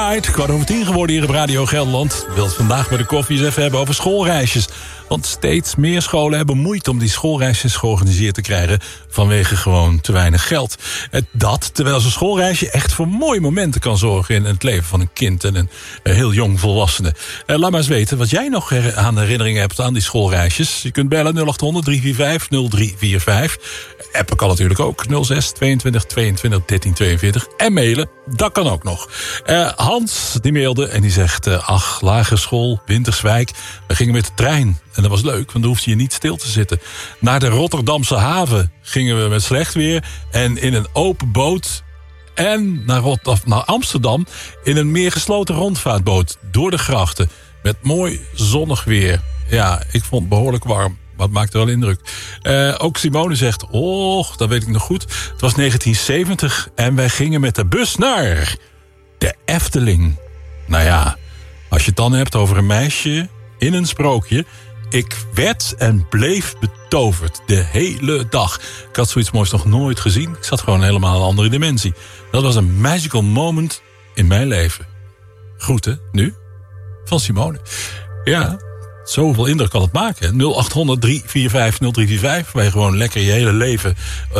Night, 10:15 geworden hier op Radio Gelderland. Ik wil het vandaag bij de koffie eens even hebben over schoolreisjes. Want steeds meer scholen hebben moeite om die schoolreisjes georganiseerd te krijgen vanwege gewoon te weinig geld. Dat terwijl zo'n schoolreisje echt voor mooie momenten kan zorgen in het leven van een kind en een heel jong volwassene. Laat maar eens weten wat jij nog aan herinneringen hebt aan die schoolreisjes. Je kunt bellen 0800 345 0345. Appen kan natuurlijk ook 06 22 22 13 42. En mailen, dat kan ook nog. Hans die mailde en die zegt: ach, lagere school, Winterswijk. We gingen met de trein. En dat was leuk, want dan hoefde je niet stil te zitten. Naar de Rotterdamse haven gingen we met slecht weer. En in een open boot. En naar Amsterdam in een meer gesloten rondvaartboot. Door de grachten. Met mooi zonnig weer. Ja, ik vond het behoorlijk warm. Maar het maakte wel indruk. Ook Simone zegt: oh, dat weet ik nog goed. Het was 1970 en wij gingen met de bus naar de Efteling. Nou ja, als je het dan hebt over een meisje in een sprookje. Ik werd en bleef betoverd de hele dag. Ik had zoiets moois nog nooit gezien. Ik zat gewoon helemaal in een andere dimensie. Dat was een magical moment in mijn leven. Groeten, nu, van Simone. Ja, zoveel indruk kan het maken. 0800 345 0345. Waar je gewoon lekker je hele leven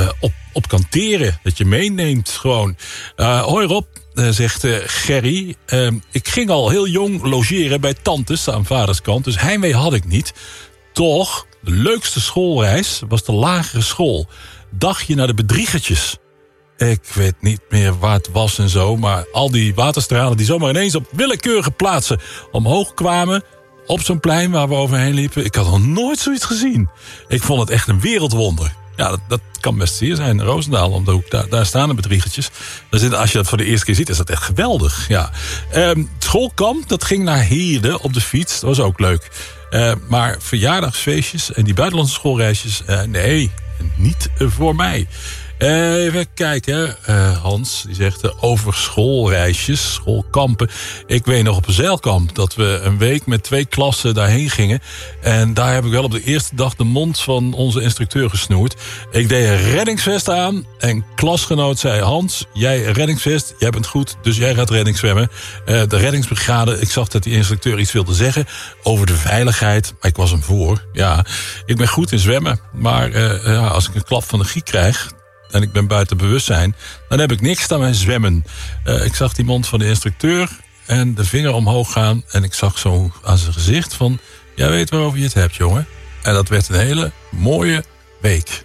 op kan teren. Dat je meeneemt gewoon. Hoi Rob, zegt Gerry. Ik ging al heel jong logeren bij tantes aan vaders kant. Dus heimwee had ik niet. Toch, de leukste schoolreis was de lagere school. Dagje naar de Bedriegertjes. Ik weet niet meer waar het was en zo. Maar al die waterstralen die zomaar ineens op willekeurige plaatsen omhoog kwamen. Op zo'n plein waar we overheen liepen. Ik had nog nooit zoiets gezien. Ik vond het echt een wereldwonder. Ja, dat kan best hier zijn. Roosendaal, om de hoek. Daar staan de Bedriegertjes. Als je dat voor de eerste keer ziet, is dat echt geweldig. Ja. Het schoolkamp, dat ging naar Heerde op de fiets. Dat was ook leuk. Maar verjaardagsfeestjes en die buitenlandse schoolreisjes, nee, niet voor mij. Even kijken. Hans die zegt over schoolreisjes, schoolkampen. Ik weet nog op een zeilkamp dat we een week met 2 klassen daarheen gingen. En daar heb ik wel op de eerste dag de mond van onze instructeur gesnoerd. Ik deed een reddingsvest aan en klasgenoot zei: Hans, jij reddingsvest, jij bent goed, dus jij gaat reddingszwemmen. De reddingsbrigade, ik zag dat die instructeur iets wilde zeggen over de veiligheid, maar ik was hem voor. Ja, ik ben goed in zwemmen, maar als ik een klap van de giek krijg en ik ben buiten bewustzijn, dan heb ik niks aan mijn zwemmen. Ik zag die mond van de instructeur en de vinger omhoog gaan. En ik zag zo aan zijn gezicht van: jij weet waarover je het hebt, jongen. En dat werd een hele mooie week.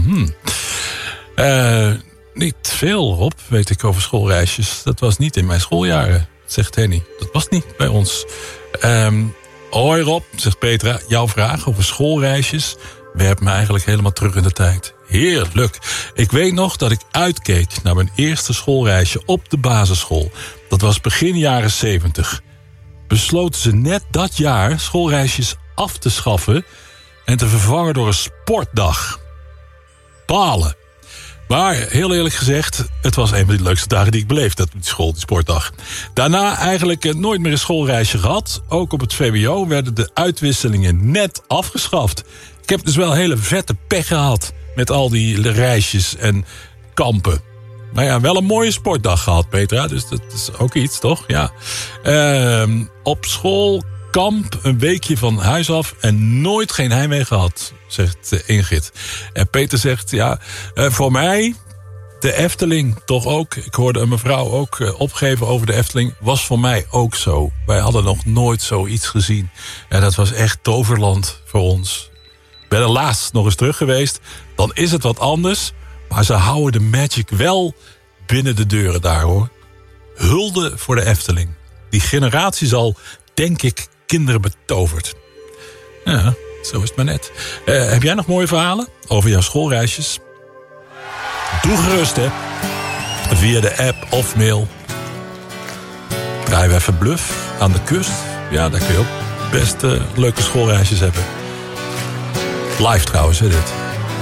Niet veel, Rob, weet ik, over schoolreisjes. Dat was niet in mijn schooljaren, zegt Henny. Dat was niet bij ons. Hoi Rob, zegt Petra. Jouw vraag over schoolreisjes werpt me eigenlijk helemaal terug in de tijd. Heerlijk. Ik weet nog dat ik uitkeek naar mijn eerste schoolreisje op de basisschool. Dat was begin jaren 70. Besloten ze net dat jaar schoolreisjes af te schaffen en te vervangen door een sportdag. Balen. Maar heel eerlijk gezegd, het was een van de leukste dagen die ik beleefd heb op die school, die sportdag. Daarna eigenlijk nooit meer een schoolreisje gehad. Ook op het VWO werden de uitwisselingen net afgeschaft. Ik heb dus wel hele vette pech gehad met al die reisjes en kampen. Maar ja, wel een mooie sportdag gehad, Petra. Dus dat is ook iets, toch? Ja. Op school, kamp, een weekje van huis af en nooit geen heimwee gehad, zegt Ingrid. En Peter zegt, ja, voor mij de Efteling toch ook. Ik hoorde een mevrouw ook opgeven over de Efteling. Was voor mij ook zo. Wij hadden nog nooit zoiets gezien. En dat was echt toverland voor ons. Ik ben er laatst nog eens terug geweest. Dan is het wat anders. Maar ze houden de magic wel binnen de deuren daar, hoor. Hulde voor de Efteling. Die generatie zal, denk ik, kinderen betoverd. Ja, zo is het maar net. Heb jij nog mooie verhalen over jouw schoolreisjes? Doe gerust, hè. Via de app of mail. Draaien we even Bluff aan de kust. Ja, daar kun je ook best leuke schoolreisjes hebben. Live trouwens, hè, dit.